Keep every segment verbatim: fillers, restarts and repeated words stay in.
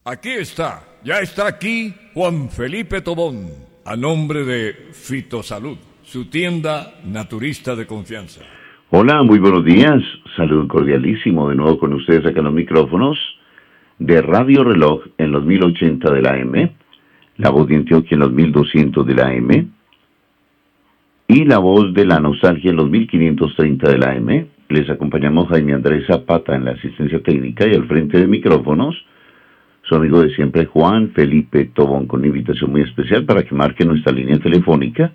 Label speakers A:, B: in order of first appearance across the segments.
A: Aquí está, ya está aquí Juan Felipe Tobón, a nombre de Fitosalud, su tienda naturista de confianza.
B: Hola, muy buenos días, saludo cordialísimo de nuevo con ustedes acá en los micrófonos de Radio Reloj en los mil ochenta de la A M, La Voz de Antioquia en los mil doscientos de la A M y La Voz de la Nostalgia en los mil quinientos treinta de la A M. Les acompañamos Jaime Andrés Zapata en la asistencia técnica y al frente de micrófonos su amigo de siempre Juan Felipe Tobón, con una invitación muy especial para que marque nuestra línea telefónica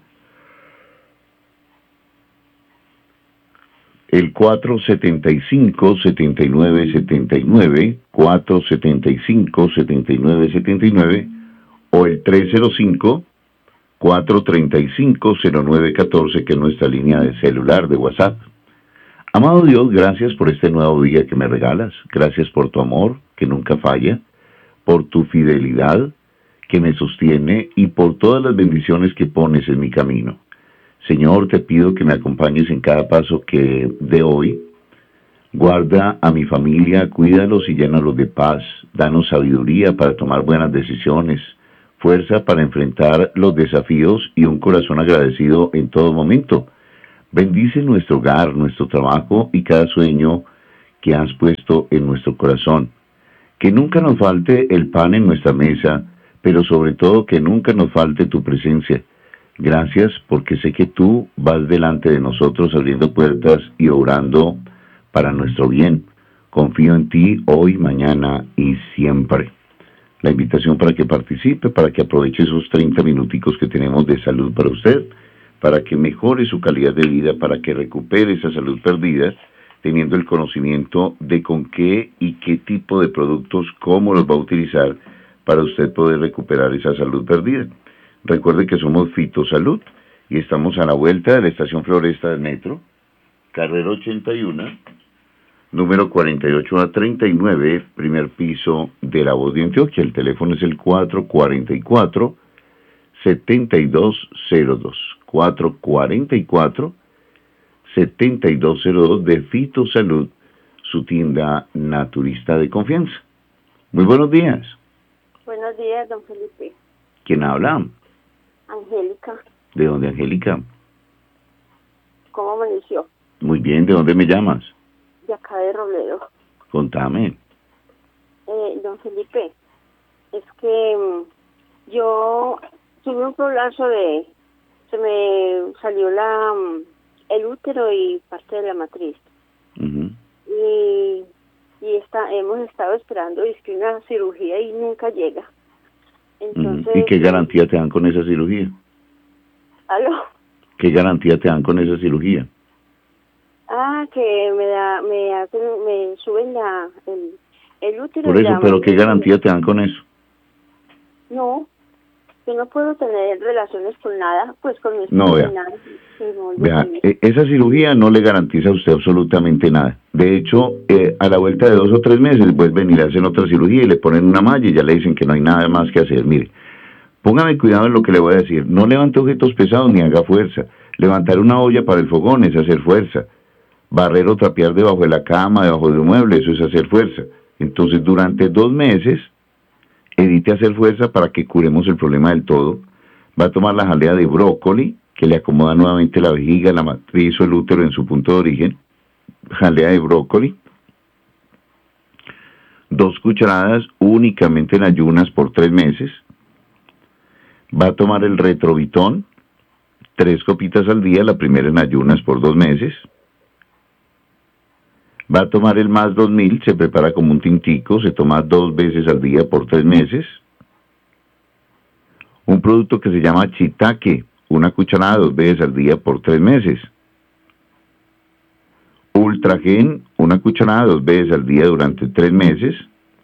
B: el cuatro setenta y cinco, setenta y nueve setenta y nueve, cuatro setenta y cinco, setenta y nueve setenta y nueve o el tres cero cinco, cuatro treinta y cinco, cero nueve catorce, que es nuestra línea de celular de WhatsApp. Amado Dios, gracias por este nuevo día que me regalas, gracias por tu amor que nunca falla, por tu fidelidad que me sostiene y por todas las bendiciones que pones en mi camino. Señor, te pido que me acompañes en cada paso que de hoy. Guarda a mi familia, cuídalos y llénalos de paz. Danos sabiduría para tomar buenas decisiones, fuerza para enfrentar los desafíos y un corazón agradecido en todo momento. Bendice nuestro hogar, nuestro trabajo y cada sueño que has puesto en nuestro corazón. Que nunca nos falte el pan en nuestra mesa, pero sobre todo que nunca nos falte tu presencia. Gracias porque sé que tú vas delante de nosotros abriendo puertas y obrando para nuestro bien. Confío en ti hoy, mañana y siempre. La invitación para que participe, para que aproveche esos treinta minuticos que tenemos de salud para usted, para que mejore su calidad de vida, para que recupere esa salud perdida, teniendo el conocimiento de con qué y qué tipo de productos, cómo los va a utilizar para usted poder recuperar esa salud perdida. Recuerde que somos Fitosalud y estamos a la vuelta de la estación Floresta del Metro, carrera ochenta y uno, número cuarenta y ocho a treinta y nueve, primer piso de La Voz de Antioquia. El teléfono es el cuatro cuarenta y cuatro, setenta y dos cero dos, cuatro cuarenta y cuatro, setenta y dos cero dos de Fitosalud, su tienda naturista de confianza. Muy buenos días.
C: Buenos días, don Felipe.
B: ¿Quién habla?
C: Angélica.
B: ¿De dónde, Angélica?
C: ¿Cómo amaneció?
B: Muy bien, ¿de dónde me llamas?
C: De acá de Robledo.
B: Contame.
C: Eh, don Felipe, es que um, yo tuve un prolapso de... Se me salió la... Um, el útero y parte de la matriz.
B: Uh-huh.
C: Y, y está, hemos estado esperando es que una cirugía y nunca llega. Entonces,
B: ¿y qué garantía te dan con esa cirugía?
C: ¿Aló?
B: ¿Qué garantía te dan con esa cirugía?
C: Ah, que me da, me hacen, me suben la, el, el útero.
B: Por eso,
C: la
B: pero ¿qué garantía te dan con eso?
C: No, yo no puedo tener relaciones con nada, pues con mi
B: No, vea,
C: nada, no,
B: vea eh, esa cirugía no le garantiza a usted absolutamente nada. De hecho, eh, a la vuelta de dos o tres meses vuelven y le hacen otra cirugía y le ponen una malla y ya le dicen que no hay nada más que hacer. Mire, póngame cuidado en lo que le voy a decir. No levante objetos pesados ni haga fuerza. Levantar una olla para el fogón es hacer fuerza. Barrer o trapear debajo de la cama, debajo de un mueble, eso es hacer fuerza. Entonces, durante dos meses, evite hacer fuerza para que curemos el problema del todo. Va a tomar la jalea de brócoli, que le acomoda nuevamente la vejiga, la matriz o el útero en su punto de origen. Jalea de brócoli. Dos cucharadas únicamente en ayunas por tres meses. Va a tomar el retrovitón, tres copitas al día, la primera en ayunas por dos meses. Va a tomar el más dos mil, se prepara como un tintico, se toma dos veces al día por tres meses. Un producto que se llama Chitaque, una cucharada dos veces al día por tres meses. Ultragen, una cucharada dos veces al día durante tres meses.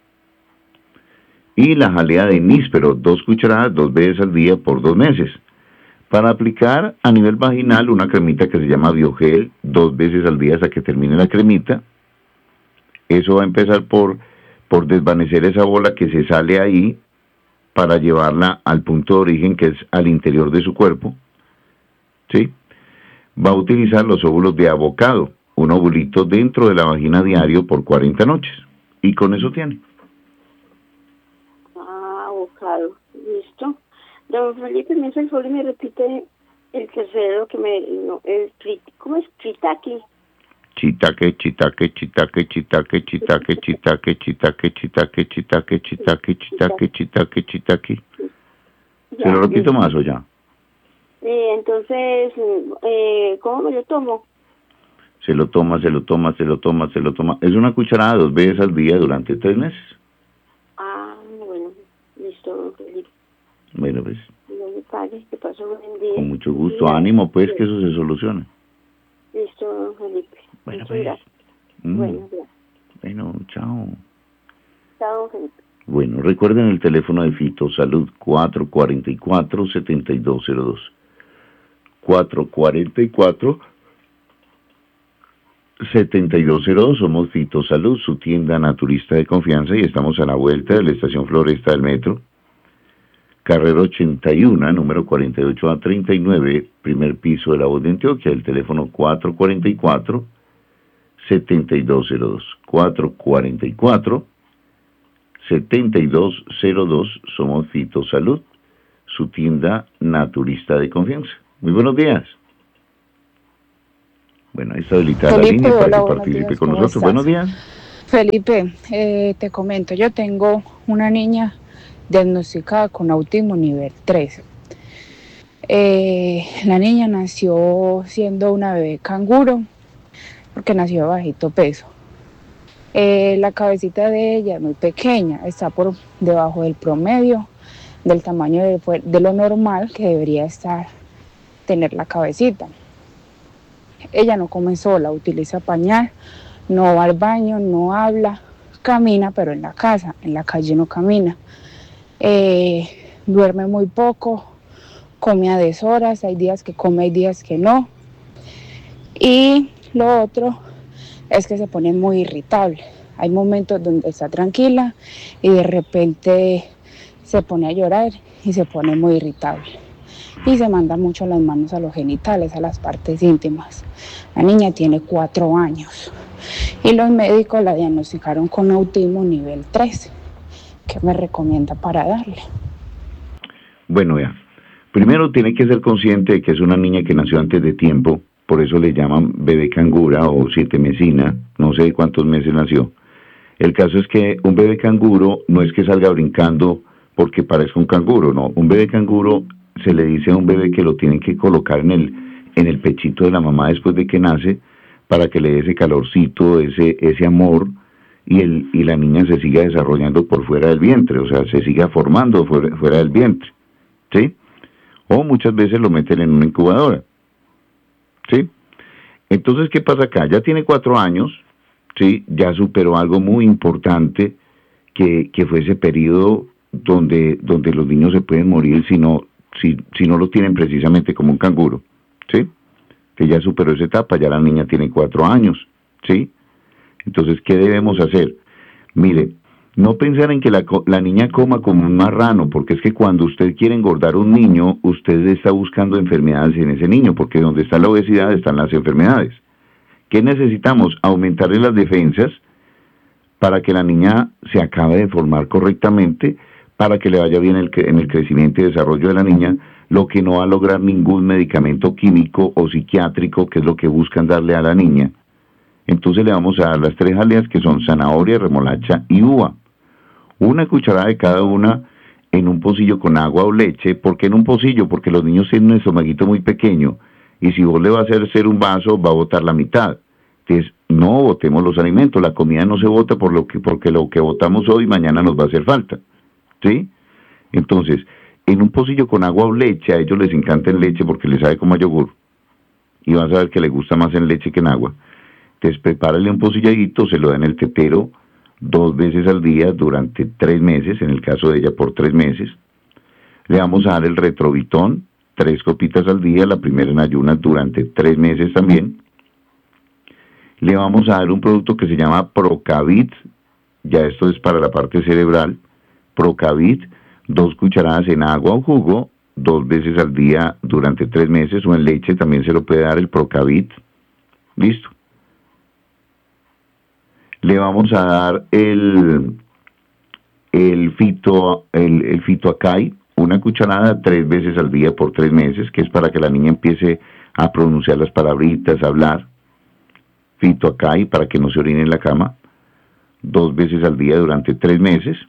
B: Y la jalea de níspero, dos cucharadas dos veces al día por dos meses. Para aplicar a nivel vaginal una cremita que se llama Biogel, dos veces al día hasta que termine la cremita. Eso va a empezar por, por desvanecer esa bola que se sale ahí para llevarla al punto de origen, que es al interior de su cuerpo. ¿Sí? Va a utilizar los óvulos de avocado, un ovulito dentro de la vagina diario por cuarenta noches. Y con eso tiene.
C: claro, listo. Don Felipe, me hace el favor y me repite el tercero que me... No, el, ¿cómo es? Chitaki.
B: Chitaque, chitaque, chitaque, chitaque, chitaque, chitaque, chitaque, chitaque, chitaque, chitaque, chitaque, chitaque, chitaque. ¿Se lo repito más o ya?
C: Eh, entonces, eh, ¿cómo me lo tomo?
B: Se lo toma, se lo toma, se lo toma, se lo toma. Es una cucharada dos veces al día durante tres meses.
C: Ah, bueno, listo, don Felipe.
B: Bueno, pues.
C: No me pague, que pasó buen día.
B: Con mucho gusto, ánimo, pues, que eso se solucione.
C: Listo, don Felipe.
B: Bueno,
C: muchas
B: pues.
C: gracias.
B: Mm.
C: Bueno, gracias.
B: Bueno, chao.
C: Chao, don Felipe.
B: Bueno, recuerden el teléfono de Fito Salud cuatro cuatro cuatro, siete dos cero dos. cuatro cuatro cuatro, siete dos cero dos. Somos Fito Salud, su tienda naturista de confianza, y estamos a la vuelta de la estación Floresta del Metro. Carrera ochenta y uno, número cuarenta y ocho a treinta y nueve, primer piso de la Voz de Antioquia. El teléfono cuatro cuatro cuatro, siete dos cero dos. cuatro cuatro cuatro, siete dos cero dos. Somos Fito Salud, su tienda naturista de confianza. Muy buenos días. Bueno, ahí está habilitada la línea para
D: hola,
B: que participe
D: días,
B: con nosotros.
D: estás?
B: Buenos días.
D: Felipe, eh, te comento, yo tengo una niña diagnosticada con autismo nivel tres. Eh, la niña nació siendo una bebé canguro, porque nació de bajito peso. Eh, la cabecita de ella es muy pequeña, está por debajo del promedio, del tamaño de, de lo normal que debería estar, tener la cabecita. Ella no come sola, utiliza pañal, no va al baño, no habla, camina, pero en la casa, en la calle no camina. Eh, duerme muy poco, come a deshoras, hay días que come, hay días que no. Y lo otro es que se pone muy irritable. Hay momentos donde está tranquila y de repente se pone a llorar y se pone muy irritable. Y se manda mucho las manos a los genitales, a las partes íntimas. La niña tiene cuatro años y los médicos la diagnosticaron con autismo nivel tres. ¿Qué me recomienda para darle?
B: Bueno, vea, primero tiene que ser consciente de que es una niña que nació antes de tiempo, por eso le llaman bebé cangura o siete mesina, no sé cuántos meses nació. El caso es que un bebé canguro no es que salga brincando porque parezca un canguro, no. Un bebé canguro se le dice a un bebé que lo tienen que colocar en el, en el pechito de la mamá después de que nace, para que le dé ese calorcito, ese, ese amor, y, el, y la niña se siga desarrollando por fuera del vientre, o sea, se siga formando fuera, fuera del vientre, ¿sí? O muchas veces lo meten en una incubadora, ¿sí? Entonces, ¿qué pasa acá? Ya tiene cuatro años, ¿sí? Ya superó algo muy importante, que, que fue ese periodo donde, donde los niños se pueden morir si no, si, si no lo tienen precisamente como un canguro, ¿sí? Que ya superó esa etapa, ya la niña tiene cuatro años, ¿sí? Entonces, ¿qué debemos hacer? Mire, no pensar en que la, la niña coma como un marrano, porque es que cuando usted quiere engordar un niño, usted está buscando enfermedades en ese niño, porque donde está la obesidad están las enfermedades. ¿Qué necesitamos? Aumentarle las defensas para que la niña se acabe de formar correctamente, para que le vaya bien el, en el crecimiento y desarrollo de la niña, lo que no va a lograr ningún medicamento químico o psiquiátrico, que es lo que buscan darle a la niña. Entonces le vamos a dar las tres alias, que son zanahoria, remolacha y uva. Una cucharada de cada una en un pocillo con agua o leche. ¿Por qué en un pocillo? Porque los niños tienen un estomaguito muy pequeño, y si vos le vas a hacer ser un vaso, va a botar la mitad. Entonces, no botemos los alimentos, la comida no se bota por lo que, porque lo que botamos hoy, mañana nos va a hacer falta, ¿sí? Entonces, en un pocillo con agua o leche, a ellos les encanta en leche porque les sabe como a yogur, y vas a ver que les gusta más en leche que en agua. Entonces, prepárale un pocilladito, se lo da en el tetero dos veces al día durante tres meses, en el caso de ella por tres meses. Le vamos a dar el retrovitón, tres copitas al día, la primera en ayunas durante tres meses también. Le vamos a dar un producto que se llama Procavit, ya esto es para la parte cerebral. Procavit, dos cucharadas en agua o jugo, dos veces al día durante tres meses, o en leche también se lo puede dar el Procavit. Listo. Le vamos a dar el, el Fito fito, el, el fitoacay, una cucharada tres veces al día por tres meses, que es para que la niña empiece a pronunciar las palabritas, a hablar. Fitoacay, para que no se orine en la cama, dos veces al día durante tres meses.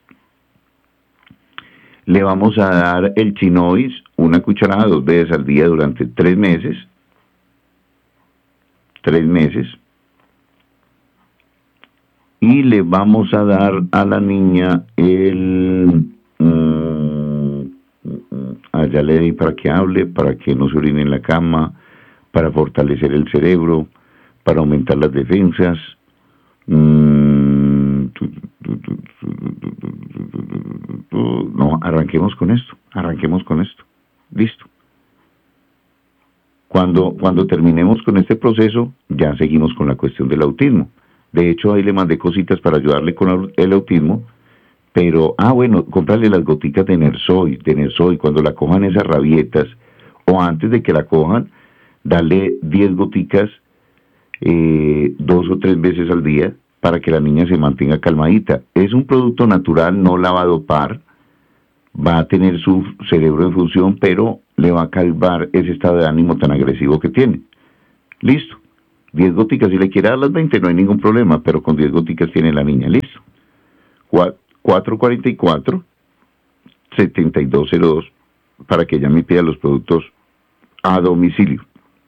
B: Le vamos a dar el chinois, una cucharada dos veces al día durante tres meses. Tres meses. Y le vamos a dar a la niña el... Mmm, allá le di para que hable, para que no se orine en la cama, para fortalecer el cerebro, para aumentar las defensas. Mmm, no, arranquemos con esto, arranquemos con esto. Listo. Cuando, cuando terminemos con este proceso, ya seguimos con la cuestión del autismo. De hecho, ahí le mandé cositas para ayudarle con el autismo, pero, ah, bueno, comprarle las goticas de Nersoy, de Nersoy, cuando la cojan esas rabietas, o antes de que la cojan, darle diez goticas, eh, dos o tres veces al día, para que la niña se mantenga calmadita. Es un producto natural, no la va a dopar, va a tener su cerebro en función, pero le va a calmar ese estado de ánimo tan agresivo que tiene. Listo. diez goticas, si le quiere dar las veinte no hay ningún problema, pero con diez goticas tiene la niña. Listo. cuatro cuarenta y cuatro, setenta y dos cero dos para que ella me pida los productos a domicilio.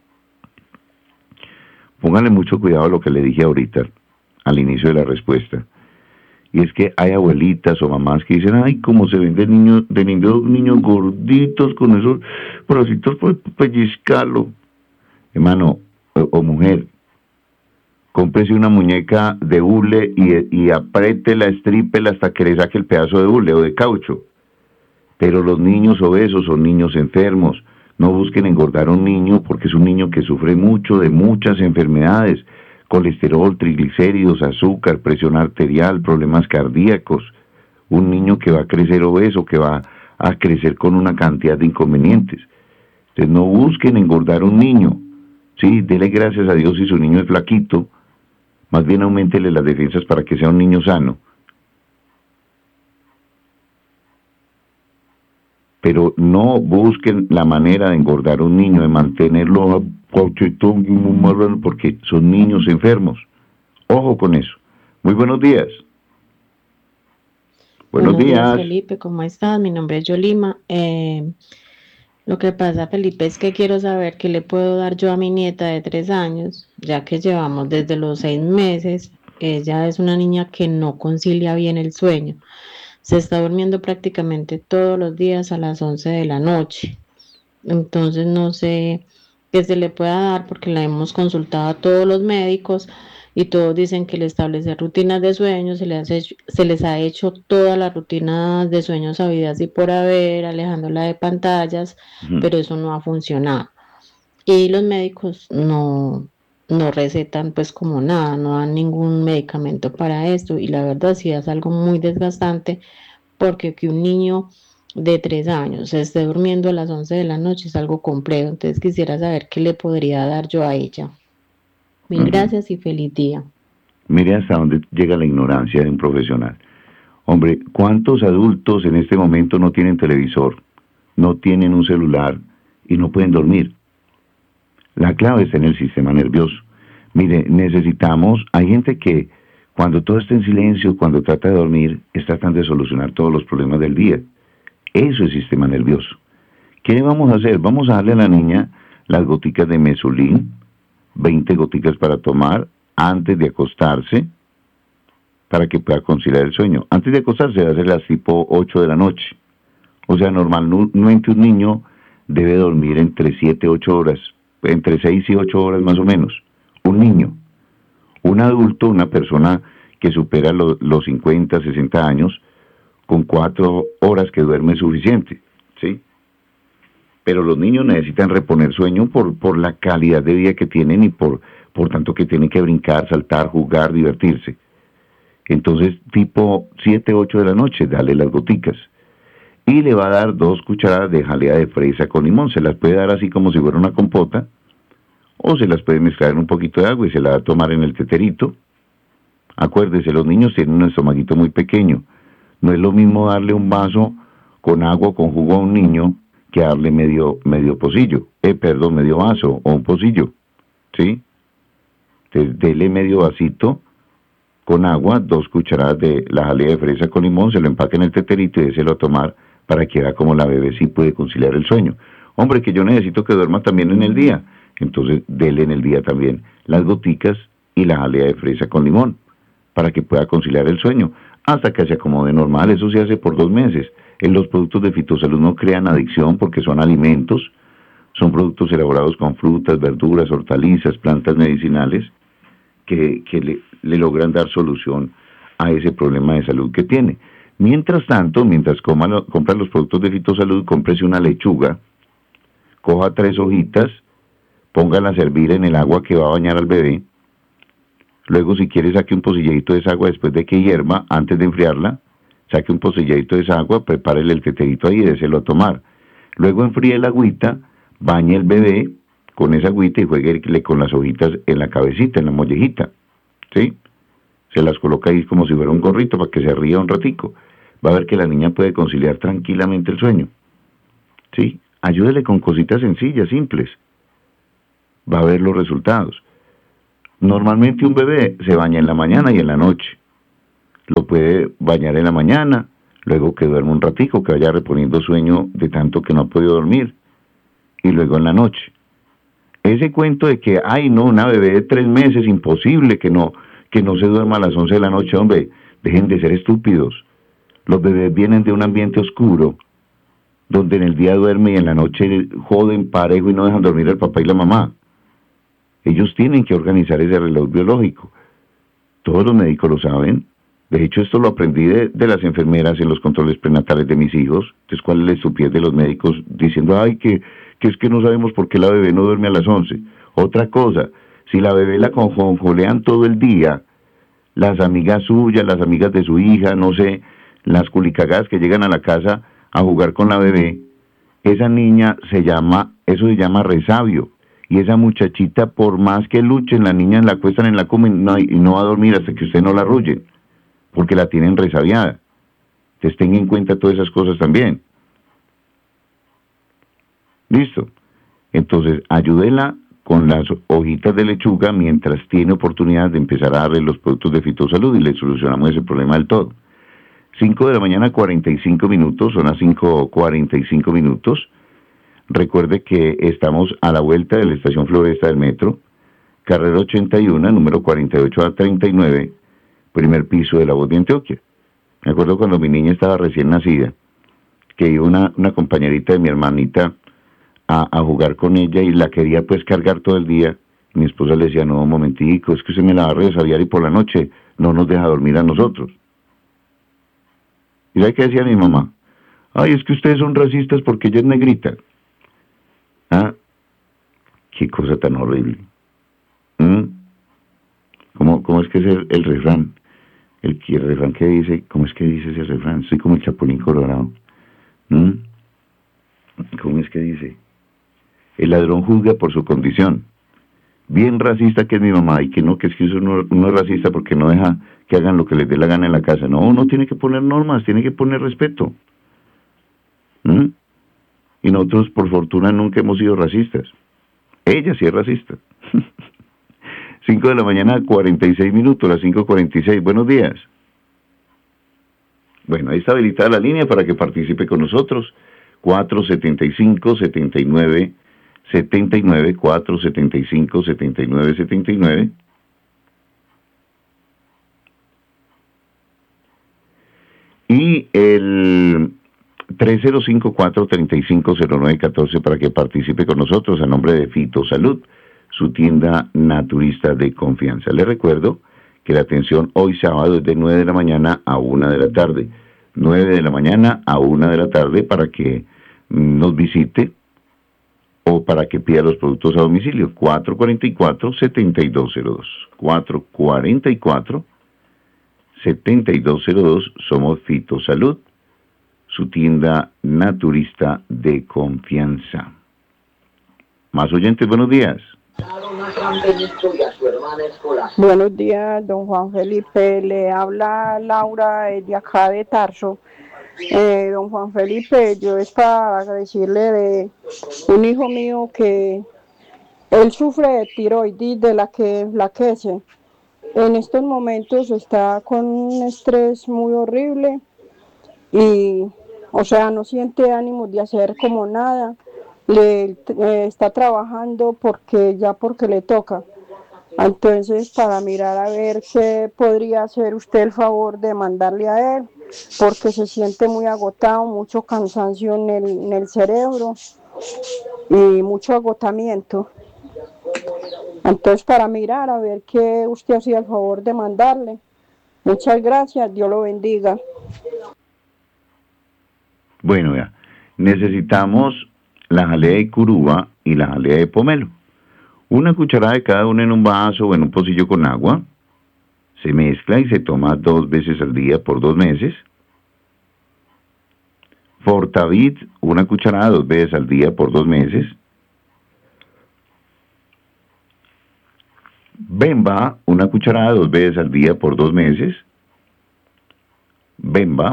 B: Póngale mucho cuidado a lo que le dije ahorita, al inicio de la respuesta. Y es que hay abuelitas o mamás que dicen, ay, cómo se ven de niños, de niños, niños gorditos con esos bracitos, pues pellizcarlo. Hermano o, o mujer, cómprese una muñeca de hule y, y apriétela, estrípela hasta que le saque el pedazo de hule o de caucho. Pero los niños obesos son niños enfermos. No busquen engordar a un niño porque es un niño que sufre mucho de muchas enfermedades. Colesterol, triglicéridos, azúcar, presión arterial, problemas cardíacos. Un niño que va a crecer obeso, que va a crecer con una cantidad de inconvenientes. Entonces no busquen engordar a un niño. Sí, dele gracias a Dios si su niño es flaquito. Más bien auméntele las defensas para que sea un niño sano. Pero no busquen la manera de engordar a un niño, de mantenerlo cochetón y muy marrano, porque son niños enfermos. Ojo con eso. Muy buenos días. Buenos, buenos días. días,
E: Felipe, ¿cómo estás? Mi nombre es Yolima. Eh, lo que pasa, Felipe, es que quiero saber qué le puedo dar yo a mi nieta de tres años, ya que llevamos desde los seis meses. Ella es una niña que no concilia bien el sueño. Se está durmiendo prácticamente todos los días a las once de la noche. Entonces no sé qué se le pueda dar porque la hemos consultado a todos los médicos y todos dicen que le establecer rutinas de sueño, se les, hecho, se les ha hecho todas las rutinas de sueños habidas y por haber, alejándola de pantallas, uh-huh. pero eso no ha funcionado. Y los médicos no, no recetan pues como nada, no dan ningún medicamento para esto y la verdad sí es algo muy desgastante porque que un niño de tres años se esté durmiendo a las once de la noche es algo complejo, entonces quisiera saber qué le podría dar yo a ella. Mil uh-huh. gracias y feliz día.
B: Mire hasta dónde llega la ignorancia de un profesional. Hombre, ¿cuántos adultos en este momento no tienen televisor, no tienen un celular y no pueden dormir? La clave está en el sistema nervioso. Mire, necesitamos, hay gente que cuando todo está en silencio, cuando trata de dormir, está tratando de solucionar todos los problemas del día. Eso es sistema nervioso. ¿Qué vamos a hacer? Vamos a darle a la niña las goticas de mesulín, veinte goticas para tomar antes de acostarse, para que pueda conciliar el sueño. Antes de acostarse debe ser las tipo ocho de la noche. O sea, normalmente un niño debe dormir entre siete y ocho horas, entre seis y ocho horas más o menos. Un niño. Un adulto, una persona que supera lo, los cincuenta, sesenta años, con cuatro horas que duerme es suficiente, ¿sí? Pero los niños necesitan reponer sueño por, por la calidad de vida que tienen y por, por tanto que tienen que brincar, saltar, jugar, divertirse. Entonces, tipo siete, ocho de la noche, dale las goticas. Y le va a dar dos cucharadas de jalea de fresa con limón. Se las puede dar así como si fuera una compota, o se las puede mezclar en un poquito de agua y se la va a tomar en el teterito. Acuérdese, los niños tienen un estomaguito muy pequeño. No es lo mismo darle un vaso con agua o con jugo a un niño que darle medio, medio pocillo, eh, perdón, medio vaso o un pocillo, ¿sí? Entonces, dele medio vasito con agua, dos cucharadas de la jalea de fresa con limón, se lo empaque en el teterito y déselo a tomar para que vea como la bebé sí puede conciliar el sueño. Hombre, que yo necesito que duerma también en el día, entonces dele en el día también las goticas y la jalea de fresa con limón para que pueda conciliar el sueño hasta que se acomode normal. Eso se hace por dos meses. En los productos de Fitosalud no crean adicción porque son alimentos, son productos elaborados con frutas, verduras, hortalizas, plantas medicinales que, que le, le logran dar solución a ese problema de salud que tiene. Mientras tanto, mientras coma lo, compra los productos de Fitosalud, cómprese una lechuga, coja tres hojitas, póngala a servir en el agua que va a bañar al bebé. Luego, si quiere, saque un pocilladito de esa agua después de que hierva, antes de enfriarla, saque un pocilladito de esa agua, prepárele el teterito ahí y déselo a tomar. Luego enfríe el agüita, bañe el bebé con esa agüita y jueguele con las hojitas en la cabecita, en la mollejita, ¿sí? Se las coloca ahí como si fuera un gorrito para que se ría un ratico. Va a ver que la niña puede conciliar tranquilamente el sueño, ¿sí? Ayúdele con cositas sencillas, simples. Va a ver los resultados. Normalmente un bebé se baña en la mañana y en la noche. Lo puede bañar en la mañana, luego que duerma un ratico, que vaya reponiendo sueño de tanto que no ha podido dormir, y luego en la noche. Ese cuento de que, ay no, una bebé de tres meses, imposible que no, que no se duerma a las once de la noche, hombre, dejen de ser estúpidos. Los bebés vienen de un ambiente oscuro, donde en el día duermen y en la noche joden parejo y no dejan dormir al papá y la mamá. Ellos tienen que organizar ese reloj biológico. Todos los médicos lo saben. De hecho, esto lo aprendí de, de las enfermeras en los controles prenatales de mis hijos. Entonces, ¿cuál es la estupidez de los médicos diciendo, ay, que, que es que no sabemos por qué la bebé no duerme a las once? Otra cosa, si la bebé la conjonjolean todo el día, las amigas suyas, las amigas de su hija, no sé, las culicagadas que llegan a la casa a jugar con la bebé, esa niña se llama, eso se llama resabio. Y esa muchachita, por más que luchen, la niña la acuestan en la cama y no, y no va a dormir hasta que usted no la arrulle, porque la tienen resabiada. Entonces tenga en cuenta todas esas cosas también. ¿Listo? Entonces, ayúdela con las hojitas de lechuga mientras tiene oportunidad de empezar a darle los productos de Fitosalud y le solucionamos ese problema del todo. cinco de la mañana, cuarenta y cinco minutos, son las cinco cuarenta y cinco minutos. Recuerde que estamos a la vuelta de la estación Floresta del metro, carrera ochenta y uno, número cuarenta y ocho a treinta y nueve, primer piso de La Voz de Antioquia. Me acuerdo cuando mi niña estaba recién nacida, que iba una, una compañerita de mi hermanita a, a jugar con ella y la quería pues cargar todo el día. Mi esposa le decía, no, un momentico, es que usted me la va a resabiar y por la noche no nos deja dormir a nosotros. ¿Y sabe qué decía mi mamá? Ay, es que ustedes son racistas porque ella es negrita. Ah, qué cosa tan horrible. ¿Mm? ¿Cómo, ¿Cómo es que es el, el refrán? El, el refrán que dice, ¿cómo es que dice ese refrán? Soy como el Chapulín Colorado. ¿Mm? ¿Cómo es que dice? El ladrón juzga por su condición. Bien racista que es mi mamá, y que no, que es que uno, uno es racista porque no deja que hagan lo que les dé la gana en la casa. No, uno tiene que poner normas, tiene que poner respeto. ¿Mm? Y nosotros, por fortuna, nunca hemos sido racistas. Ella sí es racista. cinco de la mañana, cuarenta y seis minutos, las cinco cuarenta y seis. Buenos días. Bueno, ahí está habilitada la línea para que participe con nosotros. cuatro setenta y cinco, setenta y nueve, setenta y nueve, cuatro setenta y cinco, setenta y nueve, setenta y nueve. Y el tres cero cinco, cuatro tres cinco, cero nueve uno cuatro para que participe con nosotros a nombre de Fitosalud, su tienda naturista de confianza. Les recuerdo que la atención hoy sábado es de nueve de la mañana a una de la tarde. nueve de la mañana a una de la tarde para que nos visite o para que pida los productos a domicilio. cuatro cuarenta y cuatro, setenta y dos cero dos. cuatro cuarenta y cuatro, setenta y dos cero dos. Somos Fitosalud, su tienda naturista de confianza. Más oyentes, buenos días.
F: Buenos días, don Juan Felipe. Le habla Laura eh, de acá de Tarso. Eh, don Juan Felipe, yo es para decirle de un hijo mío que él sufre de tiroides, de la que enflaquece. En estos momentos está con un estrés muy horrible y, o sea, no siente ánimos de hacer como nada. Le eh, está trabajando porque ya porque le toca. Entonces, para mirar a ver qué podría hacer usted el favor de mandarle a él, porque se siente muy agotado, mucho cansancio en el, en el cerebro y mucho agotamiento. Entonces, para mirar a ver qué usted hacía el favor de mandarle. Muchas gracias, Dios lo bendiga.
B: Bueno, ya, necesitamos la jalea de curuba y la jalea de pomelo. Una cucharada de cada una en un vaso o en un pocillo con agua. Se mezcla y se toma dos veces al día por dos meses. Fortavit, una cucharada dos veces al día por dos meses. Bemba, una cucharada dos veces al día por dos meses. Bemba.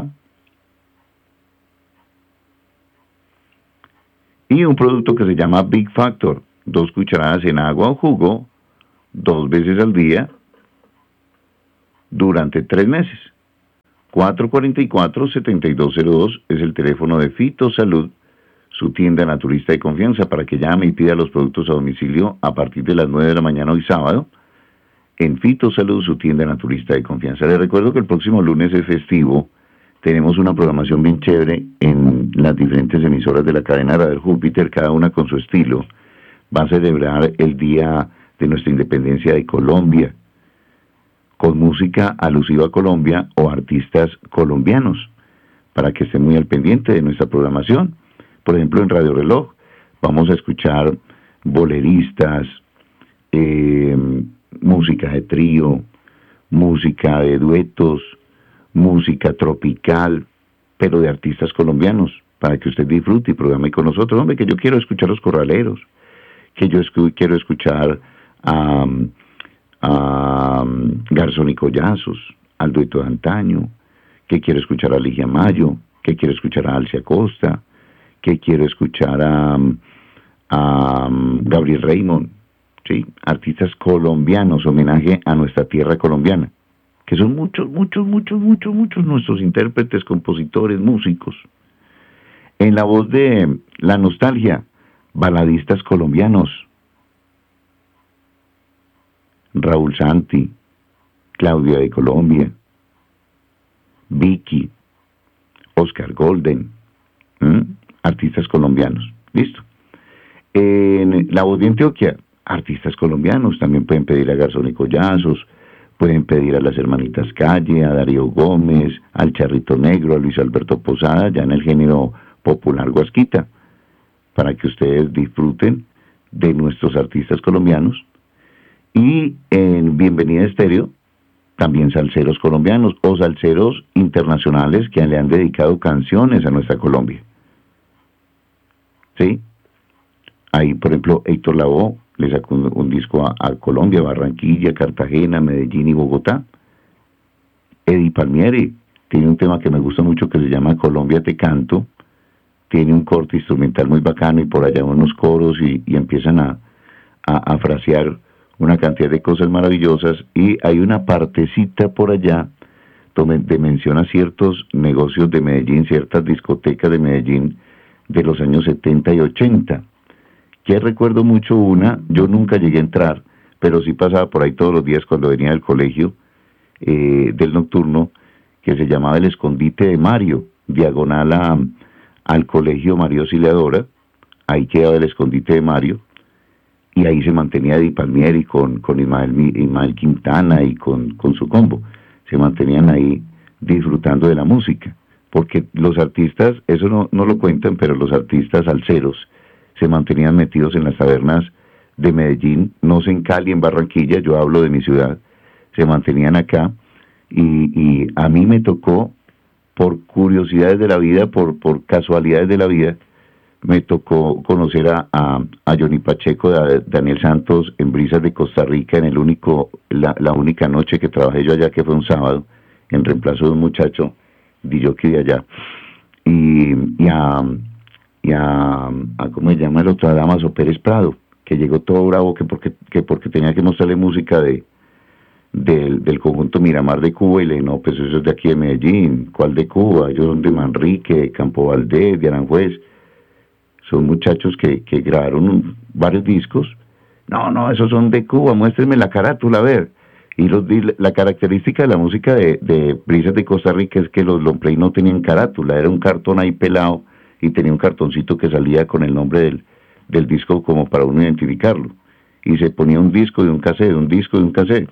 B: Y un producto que se llama Big Factor, dos cucharadas en agua o jugo, dos veces al día, durante tres meses. cuatro cuatro cuatro, siete dos cero dos es el teléfono de Fitosalud, su tienda naturista de confianza, para que llame y pida los productos a domicilio a partir de las nueve de la mañana hoy sábado, en Fitosalud, su tienda naturista de confianza. Les recuerdo que el próximo lunes es festivo. Tenemos una programación bien chévere en las diferentes emisoras de la cadena Radio Júpiter, cada una con su estilo. Va a celebrar el Día de nuestra Independencia de Colombia, con música alusiva a Colombia o artistas colombianos, para que estén muy al pendiente de nuestra programación. Por ejemplo, en Radio Reloj vamos a escuchar boleristas, eh, música de trío, música de duetos, música tropical, pero de artistas colombianos, para que usted disfrute y programe con nosotros. Hombre, que yo quiero escuchar los corraleros, que yo escu quiero escuchar a, a Garzón y Collazos, al dueto de antaño, que quiero escuchar a Ligia Mayo, que quiero escuchar a Alcia Costa, que quiero escuchar a, a Gabriel Raymond, ¿sí? Artistas colombianos, homenaje a nuestra tierra colombiana, que son muchos, muchos, muchos, muchos, muchos nuestros intérpretes, compositores, músicos. En la voz de la nostalgia, baladistas colombianos, Raúl Santi, Claudia de Colombia, Vicky, Oscar Golden, ¿m? Artistas colombianos, listo. En la voz de Antioquia, artistas colombianos, también pueden pedir a Garzón y Collazos, pueden pedir a las hermanitas Calle, a Darío Gómez, al Charrito Negro, a Luis Alberto Posada, ya en el género popular guasquita, para que ustedes disfruten de nuestros artistas colombianos. Y en Bienvenida Estéreo, también salseros colombianos o salseros internacionales que le han dedicado canciones a nuestra Colombia. ¿Sí? Ahí, por ejemplo, Héctor Lavoe le sacó un, un disco a, a Colombia, Barranquilla, Cartagena, Medellín y Bogotá. Eddie Palmieri tiene un tema que me gusta mucho que se llama Colombia te canto. Tiene un corte instrumental muy bacano y por allá unos coros y, y empiezan a, a, a frasear una cantidad de cosas maravillosas, y hay una partecita por allá donde menciona ciertos negocios de Medellín, ciertas discotecas de Medellín de los años setenta y ochenta. Que recuerdo mucho una, yo nunca llegué a entrar, pero sí pasaba por ahí todos los días cuando venía del colegio, eh, del nocturno, que se llamaba El Escondite de Mario, diagonal a, al colegio Mario Auxiliadora. Ahí quedaba el Escondite de Mario, y ahí se mantenía Eddie Palmieri con, con Ismael, Ismael Quintana y con, con su combo. Se mantenían ahí disfrutando de la música, porque los artistas, eso no, no lo cuentan, pero los artistas salseros se mantenían metidos en las tabernas de Medellín, no sé en Cali, en Barranquilla, yo hablo de mi ciudad, se mantenían acá, y, y a mí me tocó, por curiosidades de la vida, por, por casualidades de la vida, me tocó conocer a, a, a Johnny Pacheco, a Daniel Santos en Brisas de Costa Rica, en el único, la, la única noche que trabajé yo allá, que fue un sábado, en reemplazo de un muchacho DJ de allá. Y, y a, y a, a, ¿cómo se llama el otro? A Damaso Pérez Prado, que llegó todo bravo, que porque, que porque tenía que mostrarle música de del, del conjunto Miramar de Cuba, y le no, pues eso es de aquí de Medellín. ¿Cuál de Cuba? Ellos son de Manrique, de Campo Valdés, de Aranjuez. Son muchachos que, que grabaron varios discos. No, no, esos son de Cuba, muéstrenme la carátula, a ver. Y los, la característica de la música de, de Brisas de Costa Rica es que los long play no tenían carátula, era un cartón ahí pelado y tenía un cartoncito que salía con el nombre del, del disco como para uno identificarlo. Y se ponía un disco de un cassette, un disco de un cassette.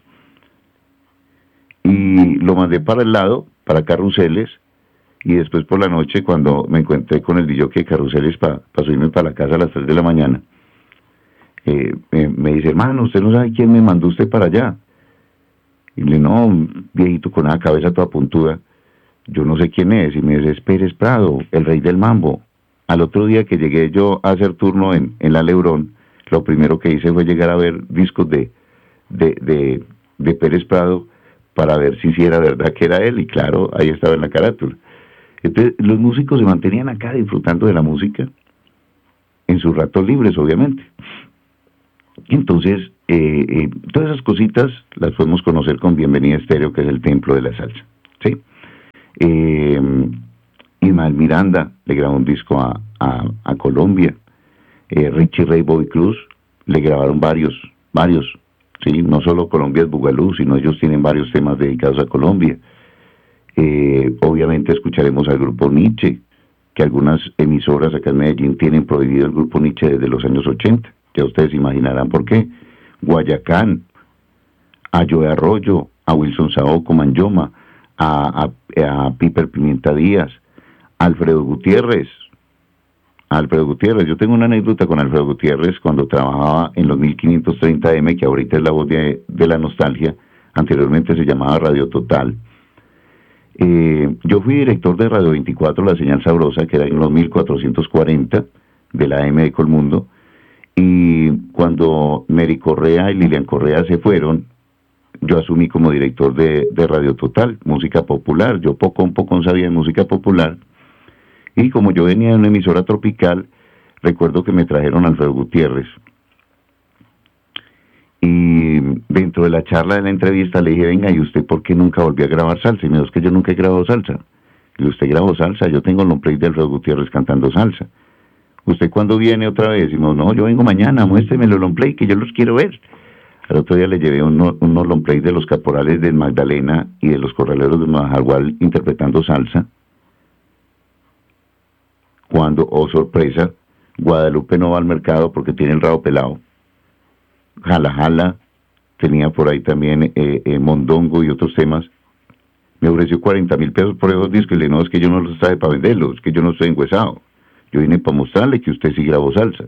B: Y lo mandé para el lado, para Carruseles, y después por la noche, cuando me encontré con el D J de Carruseles para pa subirme para la casa a las tres de la mañana, eh, eh, me dice, hermano, usted no sabe quién me mandó usted para allá. Y le digo, no, un viejito con una cabeza toda puntuda, yo no sé quién es. Y me dice, es Pérez Prado, el rey del mambo. Al otro día que llegué yo a hacer turno en, en la Lebrón, lo primero que hice fue llegar a ver discos de, de, de, de Pérez Prado para ver si sí era verdad que era él, y claro, ahí estaba en la carátula. Entonces, los músicos se mantenían acá disfrutando de la música, en sus ratos libres, obviamente. Entonces, eh, eh, todas esas cositas las podemos conocer con Bienvenida Estéreo, que es el templo de la salsa, ¿sí? Eh, Ismael Miranda le grabó un disco a, a, a Colombia, eh, Richie Ray Bobby Cruz le grabaron varios, varios, ¿sí? No solo Colombia es Bugalú, sino ellos tienen varios temas dedicados a Colombia. Eh, obviamente escucharemos al grupo Nietzsche, que algunas emisoras acá en Medellín tienen prohibido el grupo Nietzsche desde los años ochenta, ya ustedes imaginarán por qué. Guayacán, a Joe Arroyo, a Wilson Saoco Manyoma, a, a, a Piper Pimienta Díaz, a Alfredo Gutiérrez, a Alfredo Gutiérrez. Yo tengo una anécdota con Alfredo Gutiérrez cuando trabajaba en los mil quinientos treinta eme, que ahorita es la voz de, de la nostalgia, anteriormente se llamaba Radio Total. Eh, yo fui director de Radio veinticuatro, La Señal Sabrosa, que era en los mil cuatrocientos cuarenta, de la A M de Colmundo, y cuando Mary Correa y Lilian Correa se fueron, yo asumí como director de, de Radio Total, música popular. Yo poco un poco sabía de música popular, y como yo venía de una emisora tropical, recuerdo que me trajeron a Alfredo Gutiérrez, y dentro de la charla de la entrevista le dije, venga, ¿y usted por qué nunca volvió a grabar salsa? Y me dijo, es que yo nunca he grabado salsa. Y usted grabó salsa, yo tengo el long play de Alfredo Gutiérrez cantando salsa. ¿Usted cuándo viene otra vez? Y me dijo, no, yo vengo mañana, muéstreme los long play, que yo los quiero ver. Al otro día le llevé uno, unos long play de los Caporales del Magdalena y de los Corraleros de Majagual interpretando salsa. Cuando, oh sorpresa, Guadalupe no va al mercado porque tiene el rabo pelado. Jala Jala, tenía por ahí también eh, eh, Mondongo y otros temas. Me ofreció cuarenta mil pesos por esos discos, y le dije, no, es que yo no los sabe para venderlos, es que yo no estoy engüesado. Yo vine para mostrarle que usted sí grabó salsa.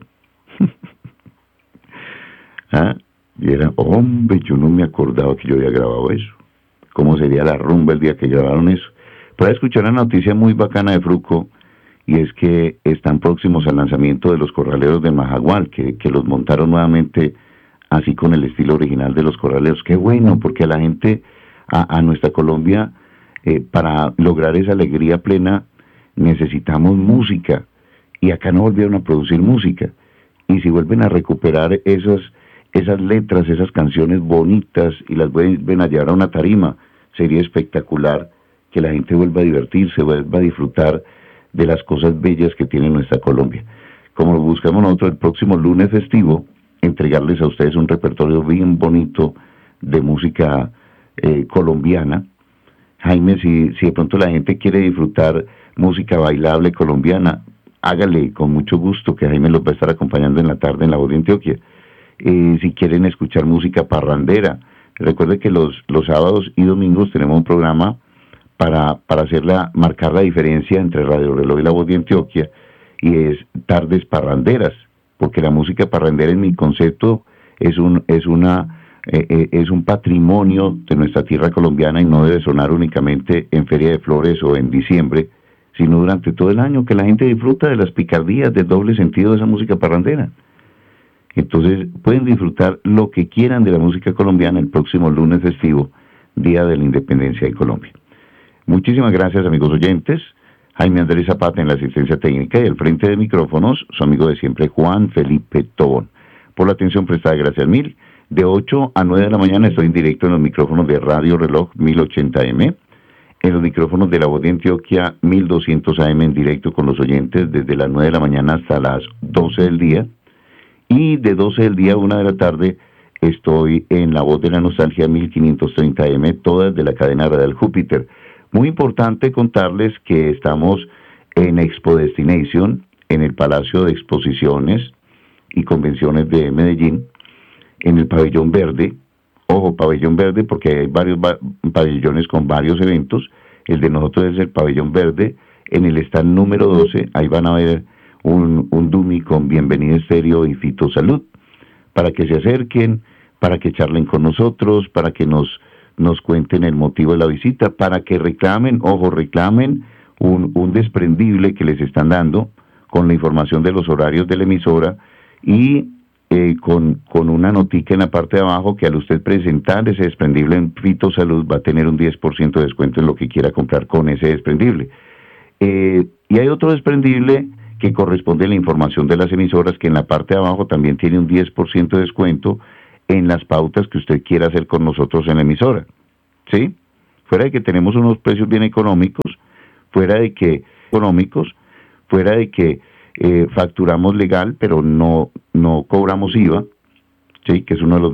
B: ¿Ah? Y era, hombre, yo no me acordaba que yo había grabado eso. ¿Cómo sería la rumba el día que grabaron eso? Para escuchar una noticia muy bacana de Fruco, y es que están próximos al lanzamiento de los Corraleros de Majagual, que, que los montaron nuevamente así con el estilo original de los Corraleros. Qué bueno, porque a la gente, a, a nuestra Colombia, eh, para lograr esa alegría plena, necesitamos música, y acá no volvieron a producir música, y si vuelven a recuperar esas, esas letras, esas canciones bonitas, y las vuelven a llevar a una tarima, sería espectacular que la gente vuelva a divertirse, vuelva a disfrutar de las cosas bellas que tiene nuestra Colombia. Como lo buscamos nosotros el próximo lunes festivo, entregarles a ustedes un repertorio bien bonito de música eh, colombiana. Jaime, si, si de pronto la gente quiere disfrutar música bailable colombiana, hágale con mucho gusto, que Jaime los va a estar acompañando en la tarde en La Voz de Antioquia. Eh, si quieren escuchar música parrandera, recuerde que los, los sábados y domingos tenemos un programa para, para hacerla, marcar la diferencia entre Radio Reloj y La Voz de Antioquia, y es Tardes Parranderas, porque la música parrandera, en mi concepto, es un es una eh, eh, es un patrimonio de nuestra tierra colombiana, y no debe sonar únicamente en Feria de Flores o en diciembre, sino durante todo el año, que la gente disfruta de las picardías, del doble sentido de esa música parrandera. Entonces pueden disfrutar lo que quieran de la música colombiana el próximo lunes festivo, Día de la Independencia de Colombia. Muchísimas gracias, amigos oyentes. Jaime Andrés Zapata en la asistencia técnica y al frente de micrófonos, su amigo de siempre, Juan Felipe Tobón. Por la atención prestada, gracias mil. De ocho a nueve de la mañana estoy en directo en los micrófonos de Radio Reloj mil ochenta A M, en los micrófonos de La Voz de Antioquia mil doscientos A M en directo con los oyentes desde las nueve de la mañana hasta las doce del día. Y de doce del día a una de la tarde estoy en La Voz de la Nostalgia mil quinientos treinta A M, todas de la cadena radial Júpiter. Muy importante contarles que estamos en Expo Destination, en el Palacio de Exposiciones y Convenciones de Medellín, en el Pabellón Verde. Ojo, Pabellón Verde, porque hay varios ba- pabellones con varios eventos. El de nosotros es el Pabellón Verde. En el stand número doce, ahí van a ver un, un dummy con Bienvenido Estéreo y Fitosalud, para que se acerquen, para que charlen con nosotros, para que nos, nos cuenten el motivo de la visita, para que reclamen, ojo, reclamen un, un desprendible que les están dando con la información de los horarios de la emisora y eh, con, con una notica en la parte de abajo que al usted presentar ese desprendible en Fitosalud va a tener un diez por ciento de descuento en lo que quiera comprar con ese desprendible. Eh, y hay otro desprendible que corresponde a la información de las emisoras, que en la parte de abajo también tiene un diez por ciento de descuento en las pautas que usted quiera hacer con nosotros en la emisora, ¿sí? Fuera de que tenemos unos precios bien económicos, fuera de que económicos, fuera de que eh, facturamos legal, pero no, no cobramos I V A, ¿sí? Que es uno de los